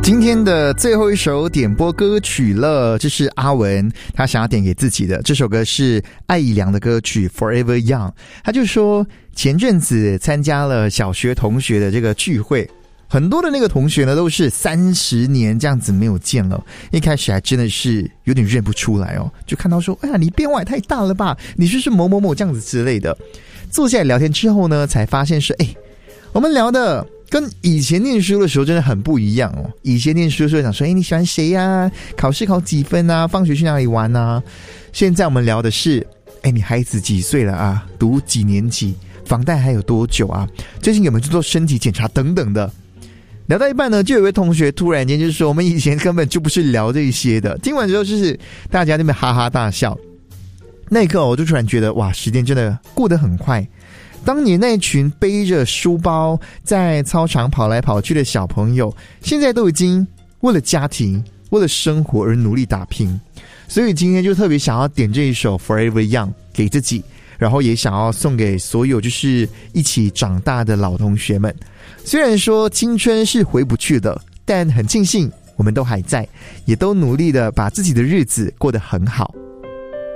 今天的最后一首点播歌曲了，这是阿文他想要点给自己的，这首歌是艾怡良的歌曲 Forever Young。 他就说前阵子参加了小学同学的这个聚会，很多的那个同学呢都是30年这样子没有见了，一开始还真的是有点认不出来哦，就看到说哎呀你变化也太大了吧，你是不是某某某这样子之类的。坐下来聊天之后呢，才发现是我们聊的跟以前念书的时候真的很不一样哦。以前念书的时候想说你喜欢谁啊，考试考几分啊，放学去哪里玩啊。现在我们聊的是你孩子几岁了啊，读几年级，房贷还有多久啊，最近有没有去做身体检查等等的。聊到一半呢，就有一位同学突然间就说我们以前根本就不是聊这些的。听完之后就是大家那边哈哈大笑。那一刻我就突然觉得哇，时间真的过得很快。当年那群背着书包在操场跑来跑去的小朋友，现在都已经为了家庭为了生活而努力打拼。所以今天就特别想要点这一首 Forever Young 给自己，然后也想要送给所有就是一起长大的老同学们。虽然说青春是回不去的，但很庆幸我们都还在，也都努力的把自己的日子过得很好。